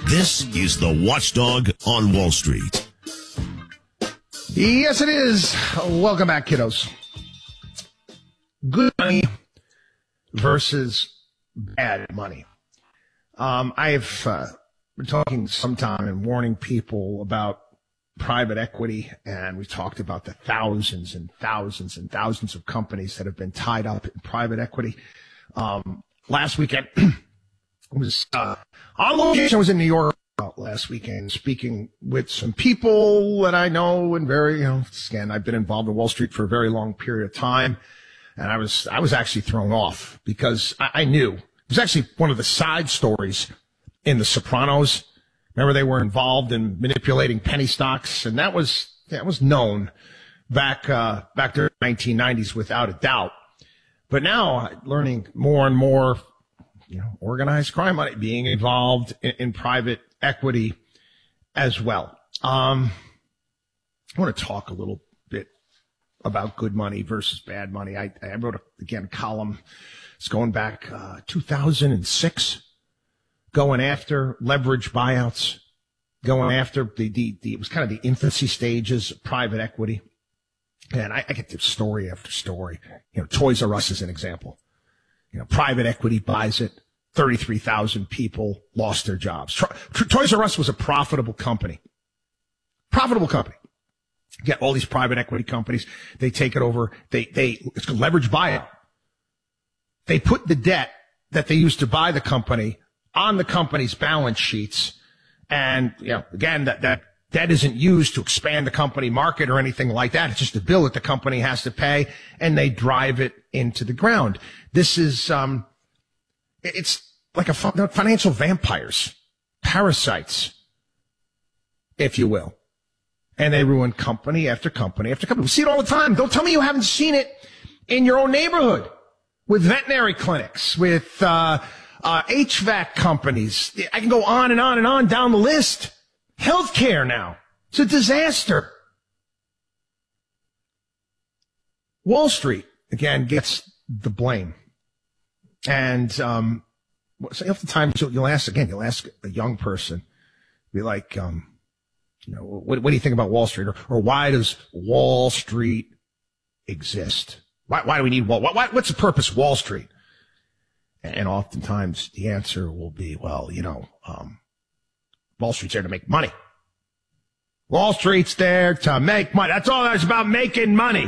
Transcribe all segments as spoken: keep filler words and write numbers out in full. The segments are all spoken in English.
This is the Watchdog on Wall Street. Yes, it is. Welcome back, kiddos. Good money versus bad money. Um, I've uh, been talking sometime and warning people about private equity, and we've talked about the thousands and thousands and thousands of companies that have been tied up in private equity. Um, last weekend, was uh, on location. I was in New York last weekend speaking with some people that I know and very, you know, again, I've been involved in Wall Street for a very long period of time. And I was, I was actually thrown off because I, I knew it was actually one of the side stories in The Sopranos. Remember, they were involved in manipulating penny stocks, and that was, that was known back, uh, back during the nineteen nineties without a doubt. But now learning more and more, you know, organized crime money being involved in, in private equity as well. Um, I want to talk a little bit about good money versus bad money. I, I wrote, a, again, a column. It's going back uh, two thousand six, going after leverage buyouts, going after the, the, the, it was kind of the infancy stages of private equity. And I, I get this story after story. You know, Toys R Us is an example. You know, private equity buys it. thirty-three thousand people lost their jobs. Toys R Us was a profitable company. Profitable company. Get all these private equity companies. They take it over. They, they, it's called leverage buyout. They put the debt that they used to buy the company on the company's balance sheets. And, you know, again, that, that debt isn't used to expand the company market or anything like that. It's just a bill that the company has to pay, and they drive it into the ground. This is, um, it's like a financial vampires, parasites, if you will. And they ruin company after company after company. We see it all the time. Don't tell me you haven't seen it in your own neighborhood with veterinary clinics, with uh, uh H V A C companies. I can go on and on and on down the list. Healthcare now. It's a disaster. Wall Street, again, gets the blame. And um, so half the time you'll, you'll ask, again, you'll ask a young person, be like, um, you know, what, what do you think about Wall Street? Or, or why does Wall Street exist? Why, why do we need Wall? Why, what's the purpose of Wall Street? And oftentimes the answer will be, well, you know, um, Wall Street's there to make money. Wall Street's there to make money. That's all it's about, making money.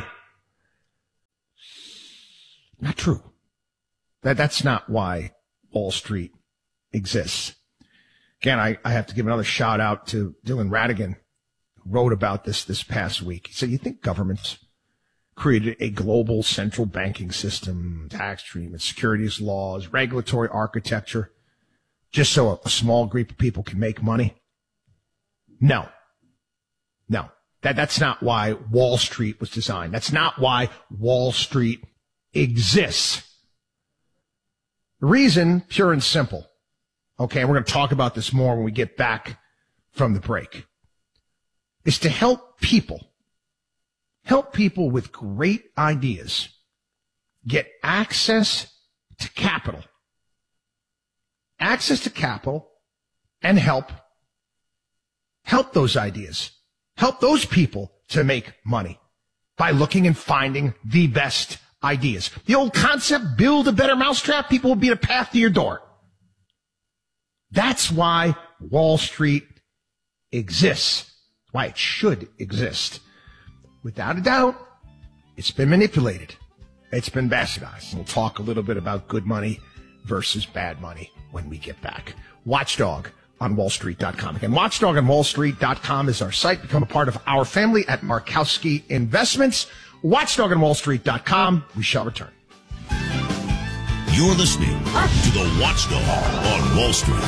Not true. That, that's not why Wall Street exists. Again, I, I have to give another shout out to Dylan Ratigan, who wrote about this this past week. He said, you think governments created a global central banking system, tax treatment, securities laws, regulatory architecture, just so a, a small group of people can make money? No. No. That, that's not why Wall Street was designed. That's not why Wall Street exists. The reason, pure and simple, okay, and we're going to talk about this more when we get back from the break, is to help people, help people with great ideas get access to capital, access to capital, and help, help those ideas, help those people to make money by looking and finding the best ideas. The old concept, build a better mousetrap, people will be a path to your door. That's why Wall Street exists, why it should exist. Without a doubt, it's been manipulated. It's been bastardized. We'll talk a little bit about good money versus bad money when we get back. Watchdog on wall street dot com. Again, watchdog on wall street dot com is our site. Become a part of our family at Markowski Investments. watchdog on wall street dot com. We shall return. You're listening to the Watchdog on Wall Street.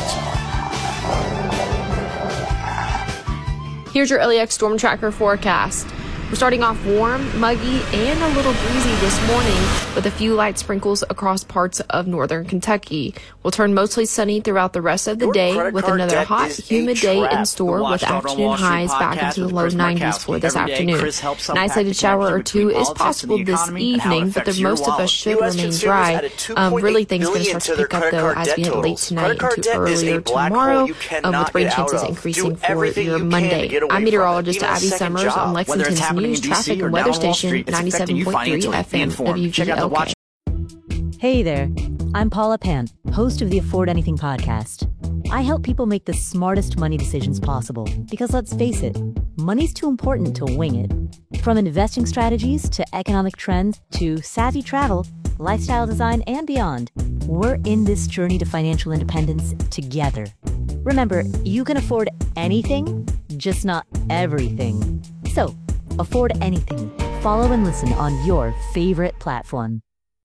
Here's your L E X Storm Tracker forecast. We're starting off warm, muggy, and a little breezy this morning with a few light sprinkles across parts of northern Kentucky. We'll turn mostly sunny throughout the rest of the Your day credit with card another debt hot, is a humid day trap. in store The with Watchdog on afternoon Wall Street highs back podcast into the with low Chris nineties for Markowski. this Every day, afternoon. Chris helps An unpack isolated the shower or connection two between is politics and possible the this economy and how it evening, but affects the your most of wallet. us should U S remain consumers dry. added Um, really, things are going to billion start to to their pick up credit though card as debt we head late totals. tonight Credit card into debt is a earlier black hole tomorrow, you um, cannot with rain get out chances of. increasing Do for everything your you can Monday. to get away I'm from meteorologist it. Even a Abby second Summers job. on Whether it's Lexington's happening in news, D C traffic, or and down weather on Wall station Street, it's affecting you ninety-seven point three financially. F Be M informed. Check out the W G L K. Watch. Hey there, I'm Paula Pant, host of the Afford Anything podcast. I help people make the smartest money decisions possible because let's face it, money's too important to wing it. From investing strategies to economic trends to savvy travel, lifestyle design, and beyond, we're in this journey to financial independence together. Remember, you can afford anything, just not everything. So, afford anything. Follow and listen on your favorite platform.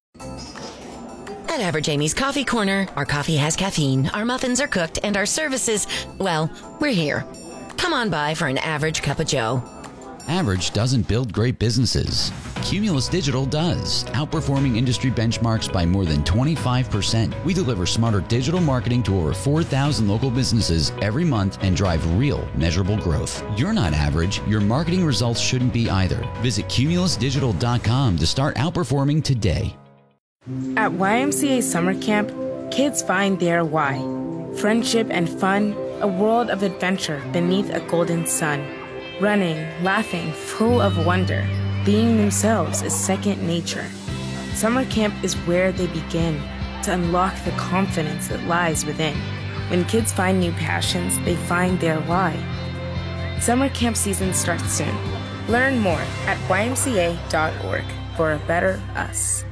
At Average Amy's Coffee Corner, our coffee has caffeine, our muffins are cooked, and our services, well, we're here. Come on by for an average cup of joe. Average doesn't build great businesses. Cumulus Digital does, outperforming industry benchmarks by more than twenty-five percent. We deliver smarter digital marketing to over four thousand local businesses every month and drive real, measurable growth. You're not average. Your marketing results shouldn't be either. Visit cumulus digital dot com to start outperforming today. At Y M C A Summer Camp, kids find their why. Friendship and fun, a world of adventure beneath a golden sun. Running, laughing, full of wonder. Being themselves is second nature. Summer camp is where they begin to unlock the confidence that lies within. When kids find new passions, they find their why. Summer camp season starts soon. Learn more at y m c a dot org for a better us.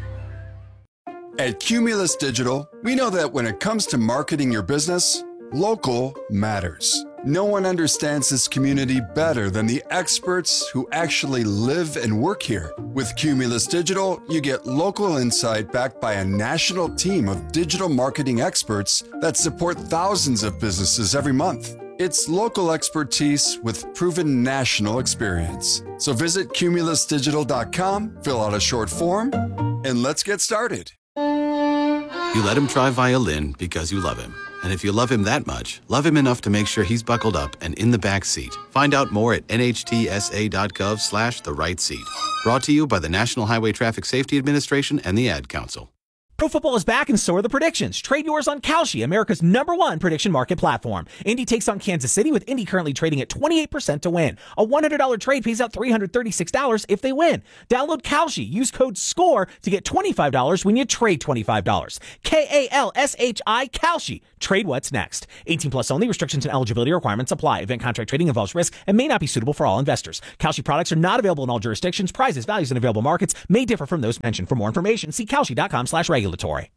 At Cumulus Digital, we know that when it comes to marketing your business, local matters. No one understands this community better than the experts who actually live and work here. With Cumulus Digital, you get local insight backed by a national team of digital marketing experts that support thousands of businesses every month. It's local expertise with proven national experience. So visit cumulus digital dot com, fill out a short form, and let's get started. You let him try violin because you love him. And if you love him that much, love him enough to make sure he's buckled up and in the back seat. Find out more at n h t s a dot gov slash the right seat. Brought to you by the National Highway Traffic Safety Administration and the Ad Council. Pro football is back and so are the predictions. Trade yours on Kalshi, America's number one prediction market platform. Indy takes on Kansas City with Indy currently trading at twenty-eight percent to win. A one hundred dollars trade pays out three hundred thirty-six dollars if they win. Download Kalshi. Use code SCORE to get twenty-five dollars when you trade twenty-five dollars. K A L S H I, Kalshi. Trade what's next. eighteen plus only. Restrictions and eligibility requirements apply. Event contract trading involves risk and may not be suitable for all investors. Kalshi products are not available in all jurisdictions. Prices, values, and available markets may differ from those mentioned. For more information, see kalshi dot com slash regulatory.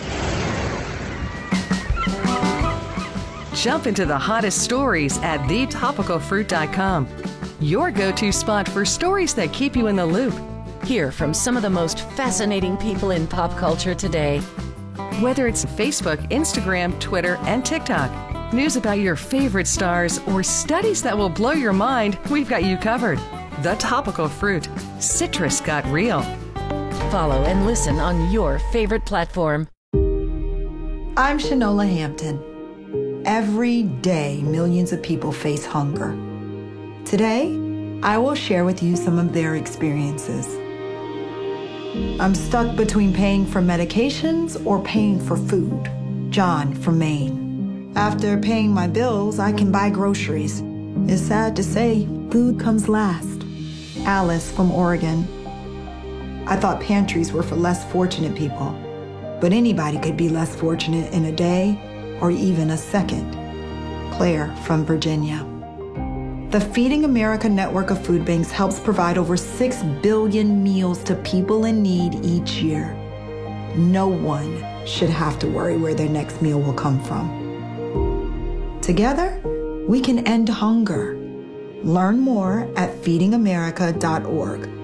Jump into the hottest stories at the topical fruit dot com. Your go-to spot for stories that keep you in the loop. Hear from some of the most fascinating people in pop culture today. Whether it's Facebook, Instagram, Twitter, and TikTok, news about your favorite stars, or studies that will blow your mind, we've got you covered. The Topical Fruit. Citrus got real. Follow and listen on your favorite platform. I'm Shanola Hampton. Every day, millions of people face hunger. Today, I will share with you some of their experiences. I'm stuck between paying for medications or paying for food. John from Maine. After paying my bills, I can buy groceries. It's sad to say, food comes last. Alice from Oregon. I thought pantries were for less fortunate people, but anybody could be less fortunate in a day or even a second. Claire from Virginia. The Feeding America network of food banks helps provide over six billion meals to people in need each year. No one should have to worry where their next meal will come from. Together, we can end hunger. Learn more at feeding america dot org.